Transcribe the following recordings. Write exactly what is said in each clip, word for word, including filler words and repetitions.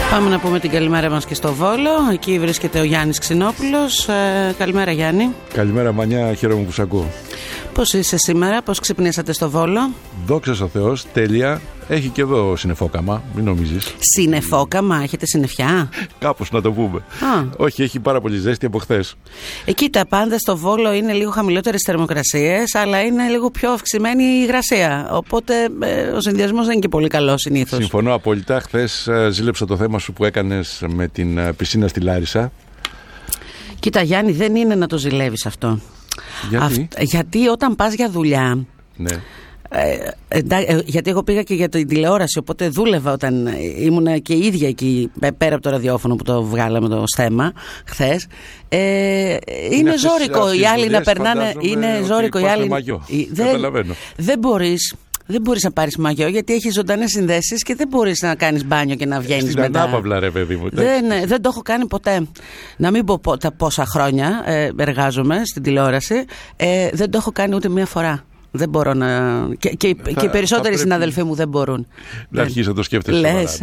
Πάμε να πούμε την καλημέρα μας και στο Βόλο. Εκεί βρίσκεται ο Γιάννης Ξινόπουλος. Ε, καλημέρα Γιάννη. Καλημέρα Μανιά, χαίρομαι που σ' ακούω. Πώς είσαι σήμερα, πώς ξυπνήσατε στο Βόλο? Δόξα ο Θεός, τέλεια. Έχει και εδώ συννεφόκαμα, μην νομίζεις. Συννεφόκαμα, έχετε συννεφιά? Κάπως να το πούμε. Α. Όχι, έχει πάρα πολύ ζέστη από χθες. Εκεί τα πάντα στο Βόλο είναι λίγο χαμηλότερες θερμοκρασίες, αλλά είναι λίγο πιο αυξημένη η υγρασία. Οπότε ε, ο συνδυασμός δεν είναι και πολύ καλός συνήθως. Συμφωνώ απόλυτα. Χθες ε, ζήλεψα το θέμα σου που έκανες με την ε, πισίνα στη Λάρισα. Κοίτα Γιάννη, δεν είναι να το ζηλεύεις αυτό. Γιατί? Αυ, γιατί όταν πας για δουλειά. Ναι. Ε, ε, γιατί εγώ πήγα και για την τηλεόραση, οπότε δούλευα όταν ήμουν και η ίδια εκεί πέρα από το ραδιόφωνο που το βγάλαμε το θέμα χθες. Ε, είναι, είναι ζώρικο οι άλλοι να περνάνε. Είναι ζώρικο οι άλλοι. Δεν, δεν μπορείς. Δεν μπορείς να πάρεις μαγιό γιατί έχεις ζωντανές συνδέσεις και δεν μπορείς να κάνεις μπάνιο και να βγαίνεις στην μετά. ανάπαυλα ρε παιδί μου. Δεν, δεν το έχω κάνει ποτέ. Να μην πω τα πόσα χρόνια ε, εργάζομαι στην τηλεόραση. Ε, δεν το έχω κάνει ούτε μία φορά. Δεν μπορώ να. Και, και, θα, και οι περισσότεροι πρέπει... συναδελφοί μου δεν μπορούν. Να αρχίσει να το σκέφτεσαι. Λες.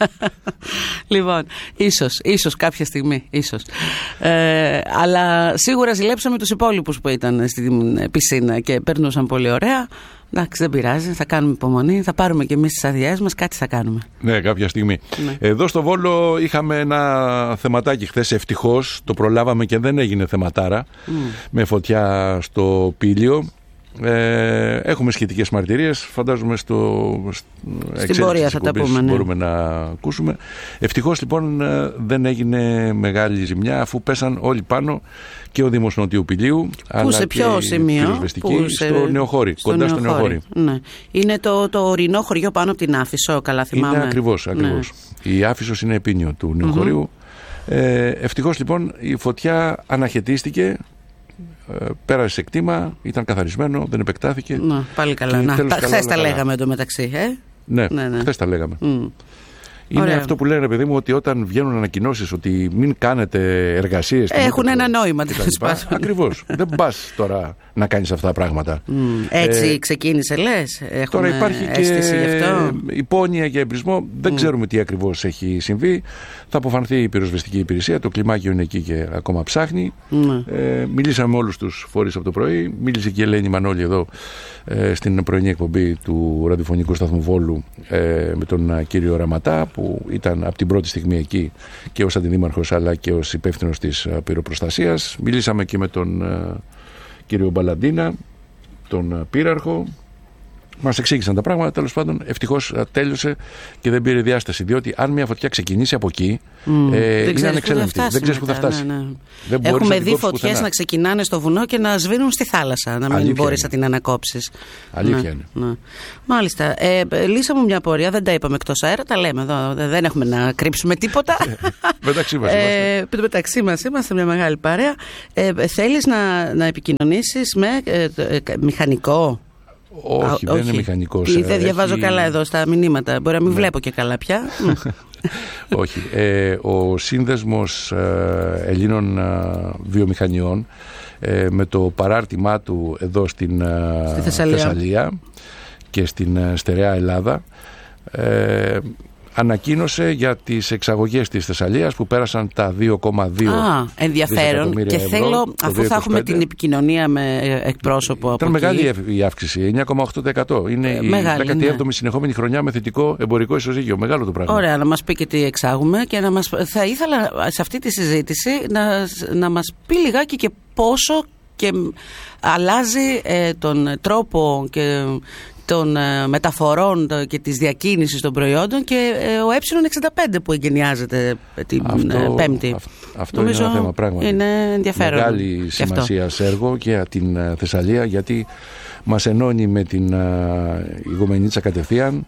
Λοιπόν, ίσως, ίσως κάποια στιγμή. Ίσως. Ε, αλλά σίγουρα ζηλέψαμε τους υπόλοιπους που ήταν στην πισίνα και περνούσαν πολύ ωραία. Εντάξει, δεν πειράζει, θα κάνουμε υπομονή, θα πάρουμε και εμείς τις αδειές μας, κάτι θα κάνουμε. Ναι, κάποια στιγμή. Ναι. Εδώ στο Βόλο είχαμε ένα θεματάκι χθες, ευτυχώς το προλάβαμε και δεν έγινε θεματάρα, mm. με φωτιά στο Πήλιο. Ε, έχουμε σχετικές μαρτυρίες, φαντάζομαι στο στην πορεία θα τα πούμε, ναι. Μπορούμε να ακούσουμε. Ευτυχώς λοιπόν δεν έγινε μεγάλη ζημιά αφού πέσαν όλοι πάνω και ο Δήμος Νοτιού Πηλίου. Πού, σε ποιο σημείο? Πού, σε... Στο Νεοχώρι, στο κοντά στο Νεοχώρι. Ναι. Είναι το, το ορεινό χωριό πάνω από την Άφησο, καλά θυμάμαι. Είναι ακριβώς, ακριβώς. Ναι. Η Άφησος είναι επίνειο του Νεοχωρίου. Mm-hmm. Ε, ευτυχώς λοιπόν η φωτιά αναχαιτίστηκε. Πέρασε σε κτήμα, ήταν καθαρισμένο, δεν επεκτάθηκε. Να, πάλι καλά. Να, τα, χθες τα λέγαμε εντωμεταξύ, ε? Ναι, ναι, ναι. χθες τα λέγαμε. Mm. Είναι Ωραία. Αυτό που λένε, παιδί μου, ότι όταν βγαίνουν ανακοινώσεις ότι μην κάνετε εργασίες. Έχουν ένα νόημα. Ακριβώς. Δεν πας τώρα να κάνεις αυτά τα πράγματα. Mm. Έτσι ε, ξεκίνησε, λες. Τώρα υπάρχει και υπόνοια για εμπρισμό. Δεν mm. ξέρουμε τι ακριβώς έχει συμβεί. Θα αποφανθεί η πυροσβεστική υπηρεσία. Το κλιμάκιο είναι εκεί και ακόμα ψάχνει. Mm. Ε, μιλήσαμε με όλους τους φορείς από το πρωί. Μίλησε και η Ελένη Μανώλη εδώ ε, στην πρωινή εκπομπή του ραδιοφωνικού σταθμού Βόλου ε, με τον κύριο Ραματά, που ήταν από την πρώτη στιγμή εκεί και ως αντιδήμαρχος αλλά και ως υπεύθυνος της πυροπροστασίας. Μιλήσαμε και με τον uh, κύριο Μπαλαντίνα, τον πύραρχο. Μας εξήγησαν τα πράγματα. Τέλος πάντων, ευτυχώς τέλειωσε και δεν πήρε διάσταση. Διότι αν μια φωτιά ξεκινήσει από εκεί, mm, ε, είναι ανεξέλεγκτη. Δεν ξέρεις που θα φτάσει. Ναι, ναι. Δεν Έχουμε δει φωτιές να ξεκινάνε στο βουνό και να σβήνουν στη θάλασσα. Να μην μπορείς να την ανακόψεις. Αλήθεια ναι, είναι. Ναι. Μάλιστα. Ε, λύσαμε μια πορεία, δεν τα είπαμε εκτός αέρα, τα λέμε εδώ. Δεν έχουμε να κρύψουμε τίποτα. Μεταξύ μας ε, μεταξύ μας είμαστε μια μεγάλη παρέα. Ε, θέλεις να, να επικοινωνήσεις με ε, ε, μηχανικό? Όχι, Α, δεν όχι. είναι μηχανικός. Δεν έχει... διαβάζω καλά εδώ στα μηνύματα. Μπορεί να μην ναι. βλέπω και καλά πια. Όχι. Ε, ο Σύνδεσμος ε, Ελλήνων ε, Βιομηχανιών ε, με το παράρτημά του εδώ στην ε, Στη Θεσσαλία. Θεσσαλία και στην ε, στερεά Ελλάδα ε, ανακοίνωσε για τις εξαγωγές της Θεσσαλίας που πέρασαν τα δύο κόμμα δύο ενδιαφέρον και ευρώ, θέλω, αφού θα έχουμε την επικοινωνία με εκπρόσωπο Ήταν από μεγάλη εκεί. η αύξηση, εννιά κόμμα οκτώ τοις εκατό. Είναι ε, η δέκατη έβδομη ναι. συνεχόμενη χρονιά με θετικό εμπορικό ισοζύγιο. Μεγάλο το πράγμα. Ωραία, να μας πει και τι εξάγουμε και να μας... θα ήθελα σε αυτή τη συζήτηση να, να μας πει λιγάκι και πόσο και αλλάζει ε, τον τρόπο και των ε, μεταφορών και της διακίνησης των προϊόντων και ε, ο ε εξήντα πέντε που εγκαινιάζεται την αυτό, ε, Πέμπτη. αυ, αυτό είναι ένα θέμα πράγματι. Είναι ενδιαφέρον. Μεγάλη σημασία σε έργο και για την ε, Θεσσαλία, γιατί μας ενώνει με την ε, Ιγουμενίτσα κατευθείαν.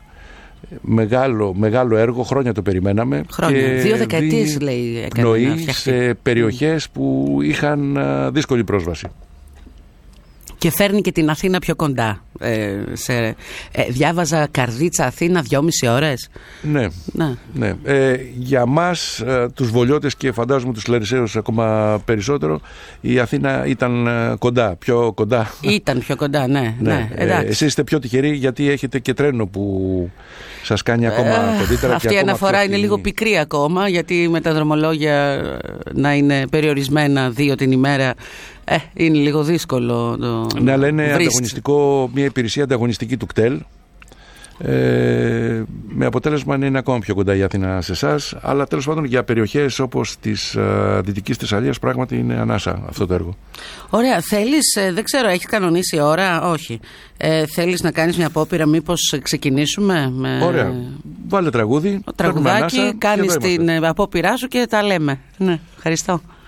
Μεγάλο, μεγάλο έργο, χρόνια το περιμέναμε. Χρόνια, και δύο δεκαετίες λέει έκανε πνοή να φτιαχτεί. Σε περιοχές που είχαν ε, δύσκολη πρόσβαση. Και φέρνει και την Αθήνα πιο κοντά. Ε, σε, ε, διάβαζα Καρδίτσα Αθήνα δυόμιση ώρες. Ναι, ναι. ναι. Ε, για μας ε, τους Βολιώτες και φαντάζομαι τους Λαρισαίους ακόμα περισσότερο, η Αθήνα ήταν ε, κοντά, πιο κοντά. Ήταν πιο κοντά, ναι, ναι. ναι ε, εσείς είστε πιο τυχεροί γιατί έχετε και τρένο που σας κάνει ακόμα ε, κοντύτερα. Αυτή η αναφορά είναι λίγο πικρή ακόμα, γιατί με τα δρομολόγια να είναι περιορισμένα δύο την ημέρα, ε, είναι λίγο δύσκολο. Το... Ναι, αλλά είναι ανταγωνιστικό, μια υπηρεσία ανταγωνιστική του ΚΤΕΛ, ε, με αποτέλεσμα να είναι ακόμα πιο κοντά η Αθήνα σε εσάς, αλλά τέλος πάντων για περιοχές όπως της uh, Δυτικής Θεσσαλίας πράγματι είναι ανάσα αυτό το έργο. Ωραία, θέλεις, ε, δεν ξέρω, έχεις κανονίσει η ώρα? Όχι. Ε, θέλεις να κάνεις μια απόπειρα, μήπως ξεκινήσουμε με... Ωραία, βάλε τραγούδι, τραγουδάκι, κάνεις την απόπειρά σου και τα λέμε. Ναι, ευχαριστώ.